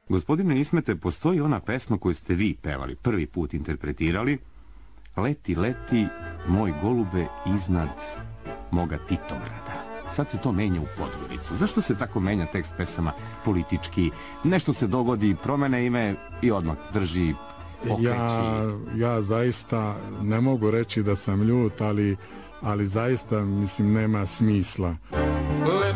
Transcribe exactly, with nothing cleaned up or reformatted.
Gospodine Ismete, postoji ona pesma koju ste vi pevali, prvi put interpretirali. Leti, leti, moj golube, iznad moga Titograda. Sad se to menja u Podgoricu. Zašto se tako menja tekst pesama politički? Nešto se dogodi, promene ime i odmah drži, okreći. Ja, ja zaista ne mogu reći da sam ljut, ali, ali zaista, mislim, nema smisla.